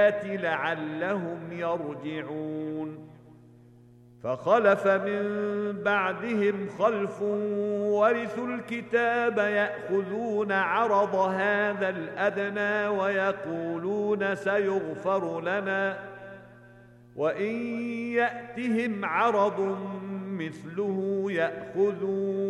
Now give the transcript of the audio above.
لعلهم يرجعون. فخلف من بعدهم خلف ورثوا الكتاب يأخذون عرض هذا الأدنى ويقولون سيغفر لنا، وإن يأتهم عرض مثله يأخذون